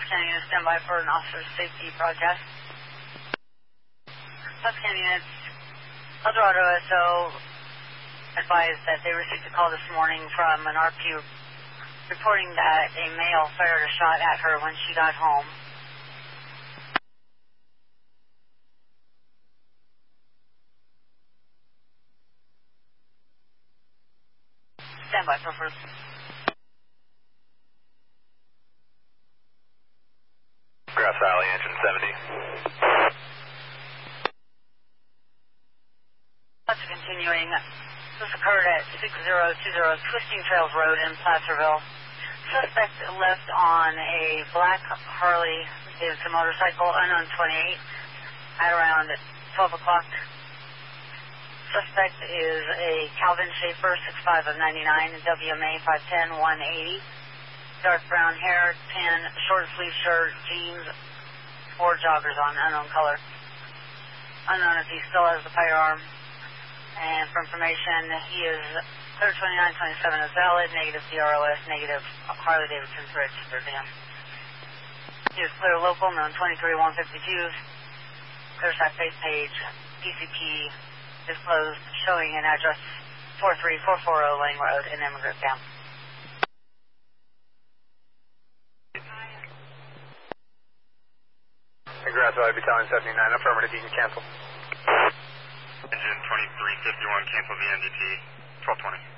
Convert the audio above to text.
Canyon units stand by for an officer safety broadcast. Canyon units, Eldorado SO advised that they received a call this morning from an RP reporting that a male fired a shot at her when she got home. Stand by for first. Grass Valley, engine 70. That's continuing. This occurred at 6020 Twisting Trails Road in Placerville. Suspect left on a black Harley Davidson motorcycle, unknown 28, at around 12 o'clock. Suspect is a Calvin Schaefer, 6'5" of 99, WMA 5'10", 180. Dark brown hair, tan, short sleeve shirt, jeans, 4 joggers on, unknown color. Unknown if he still has the firearm. And for information, he is clear 2927 is valid, negative DROS, negative Harley Davidson's registered to him. He is clear local, known 23152, clear site face page, PCP disclosed, showing an address 43440 Lane Road in Immigrant Camp. Grass Valley Battalion 79, affirmative, you can cancel. Engine 2351, cancel the NDT, 1220.